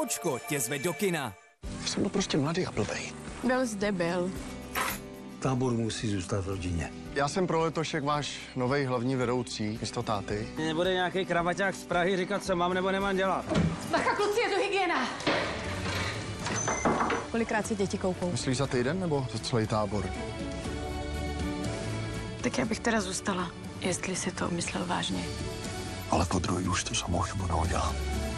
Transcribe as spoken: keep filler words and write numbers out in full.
Očko tě zve do kina. Jsem byl prostě mladý a blbej. Byl zde byl. Tábor musí zůstat v rodině. Já jsem pro letošek váš nový hlavní vedoucí, místo táty. Nebude nějaký kravaťák z Prahy říkat, co mám nebo nemám dělat. Bacha, kluci, je to hygiena. Kolikrát si děti koupou? Myslíš za týden nebo za celý tábor? Tak já bych teda zůstala, jestli si to myslel vážně. Ale po druhý už to samou chybu neudělám.